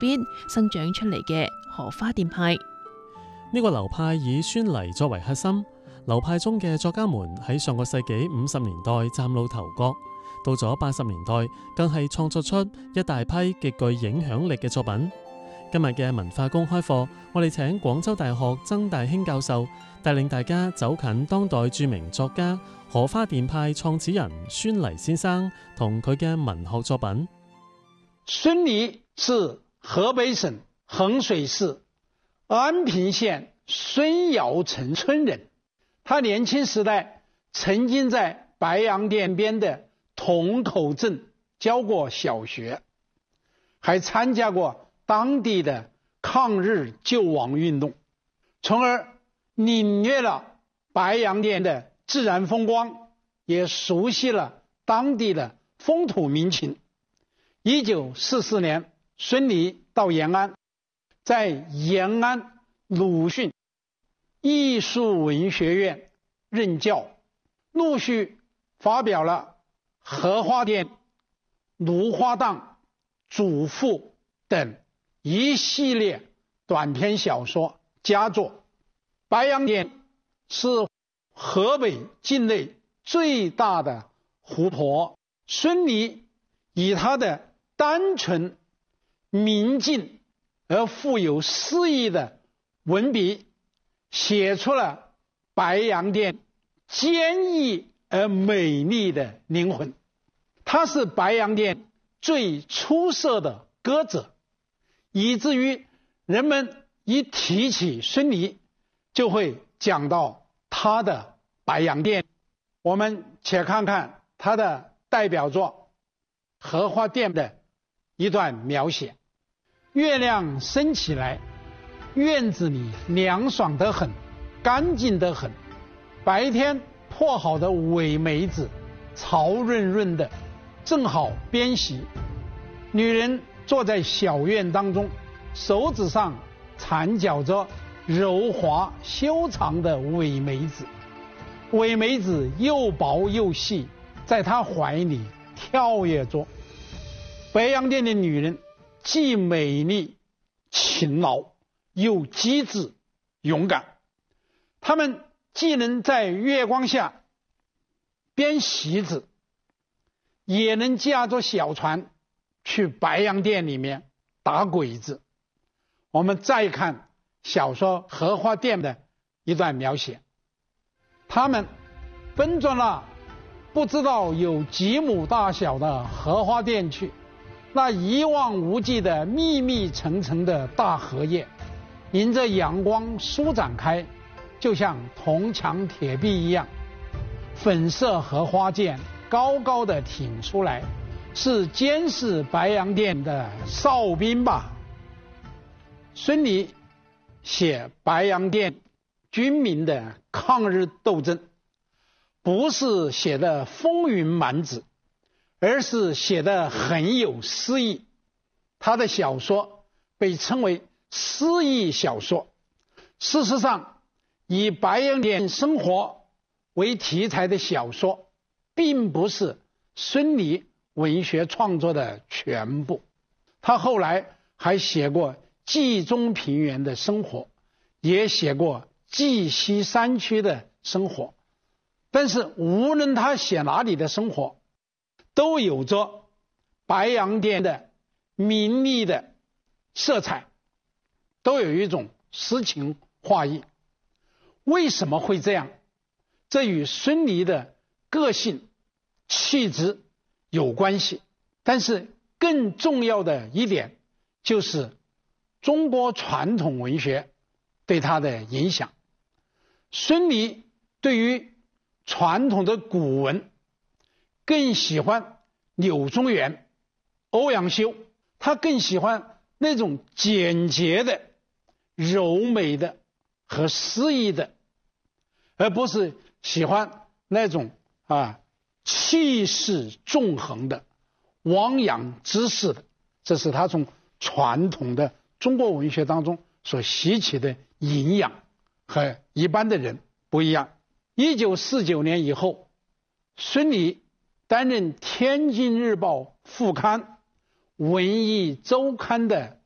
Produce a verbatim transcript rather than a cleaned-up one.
邊生長出嚟嘅荷花店派。 呢個流派以孫黎作為核心，流派中嘅作家們喺上個世紀五十年代嶄露頭角，到咗八十年代更係創作出一大批極具影響力嘅作品。今日嘅文化公開課，我哋請廣州大學曾大興教授帶領大家走近當代著名作家荷花店派創始人孫黎先生同佢嘅文學作品。 孫黎是河北省衡水市安平縣孫窯城村人，他年輕時代曾經在白洋淀邊的同口鎮教過小學，還參加過當地的抗日救亡運動，從而領略了白洋淀的自然風光，也熟悉了當地的風土民情。一九四四年，孫黎到延安，在延安魯迅藝術文學院任教，陸續發表了《荷花店》《蘆花蕩》《祖父》等一系列短篇小說佳作。白洋淀是河北境內最大的湖泊，孫黎以他的單純明淨而富有詩意的文筆，寫出了白洋淀堅毅而美麗的靈魂。他是白洋淀最出色的歌者，以至於人們一提起孫黎就會講到他的白洋淀。我們且看看他的代表作《荷花店》的一段描寫。月亮升起來，院子裡涼爽得很，乾淨得很。白天破好的偽梅子潮潤潤的，正好編席。女人坐在小院當中，手指上纏繞着柔滑修長的偽梅子，偽梅子又薄又細，在她懷裡跳躍着。白洋淀的女人既美麗勤勞，又機智勇敢，她們既能在月光下編席子，也能駕着小船去白洋淀裡面打鬼子。我們再看小說《荷花店》的一段描寫，他們奔轉了不知道有幾畝大小的荷花店去，那一望無際的密密層層的大荷葉迎着陽光舒展開，就像銅牆鐵壁一樣。粉色荷花劍高高的挺出來，是監視白洋淀的哨兵吧。孫黎寫白洋淀軍民的抗日鬥爭，不是寫的風雲滿紙，而是寫的很有詩意。他的小說被稱為詩意小說。事實上，以白洋淀生活為題材的小說並不是孫黎文學創作的全部，他後來還寫過冀中平原的生活，也寫過冀西山區的生活。但是無論他寫哪裡的生活，都有着白洋淀的明麗的色彩，都有一種詩情畫意。為什麼會這樣？這與孫黎的個性氣質有關係，但是更重要的一點就是中國傳統文學對他的影響。孫黎對於傳統的古文更喜歡柳宗元、歐陽修，他更喜歡那種簡潔的、柔美的和詩意的，而不是喜歡那種啊氣勢縱橫的、汪洋之勢的。這是他從傳統的中國文學當中所吸取的營養，和一般的人不一樣。一九四九年以後，孫黎擔任天津日報副刊、文藝週刊的